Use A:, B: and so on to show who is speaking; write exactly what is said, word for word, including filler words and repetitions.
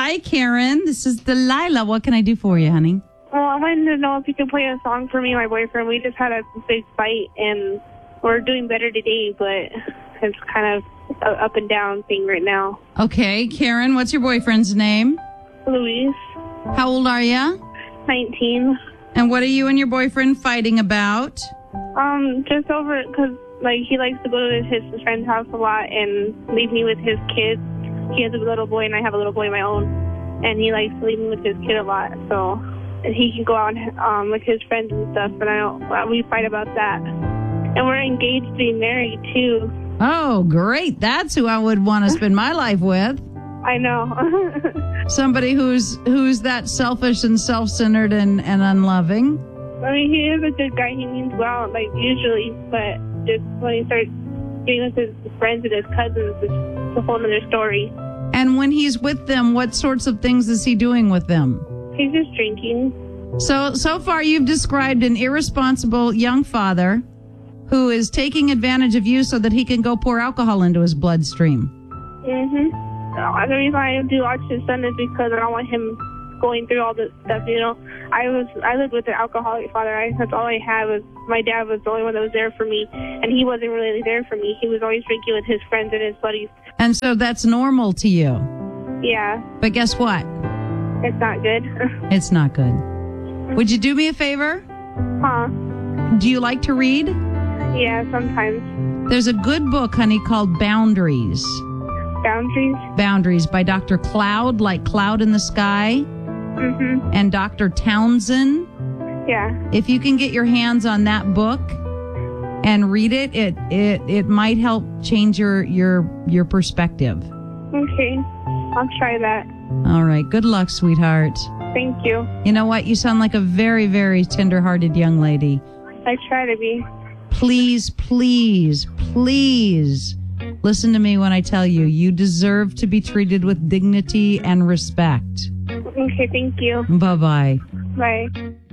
A: Hi, Karen. This is Delilah. What can I do for you, honey?
B: Well, I wanted to know if you could play a song for me and my boyfriend. We just had a big fight, and we're doing better today, but it's kind of a up and down thing right now.
A: Okay, Karen, what's your boyfriend's name?
B: Luis.
A: How old are you?
B: nineteen.
A: And what are you and your boyfriend fighting about?
B: Um, just over, because, like, he likes to go to his friend's house a lot and leave me with his kids. He has a little boy, and I have a little boy of my own. And he likes to leave me with his kid a lot, so he can go out um, with his friends and stuff, but I don't, we fight about that. And we're engaged to be married, too.
A: Oh, great. That's who I would want to spend my life with.
B: I know.
A: Somebody who's who's that selfish and self-centered and, and unloving.
B: I mean, he is a good guy. He means well, like, usually, but just when he starts being with his friends and his cousins, it's a whole other story.
A: And when he's with them, what sorts of things is he doing with them?
B: He's just drinking.
A: So, so far you've described an irresponsible young father who is taking advantage of you so that he can go pour alcohol into his bloodstream.
B: Mm-hmm. The reason I do watch his son is because I don't want him going through all this stuff, you know. I was I lived with an alcoholic father. I, that's all I had was my dad was the only one that was there for me, and he wasn't really there for me. He was always drinking with his friends and his buddies.
A: And so that's normal to you.
B: Yeah.
A: But guess what?
B: It's not good.
A: It's not good. Would you do me a favor?
B: Huh?
A: Do you like to read?
B: Yeah, sometimes.
A: There's a good book, honey, called Boundaries.
B: Boundaries?
A: Boundaries by Doctor Cloud, like cloud in the sky.
B: Mm-hmm.
A: And Doctor Townsend.
B: Yeah.
A: If you can get your hands on that book and read it, it it, it might help change your, your, your perspective.
B: Okay. I'll try that.
A: All right. Good luck, sweetheart.
B: Thank you.
A: You know what? You sound like a very, very tender-hearted young lady.
B: I try to be.
A: Please, please, please listen to me when I tell you, you deserve to be treated with dignity and respect.
B: Okay, thank you.
A: Bye-bye.
B: Bye.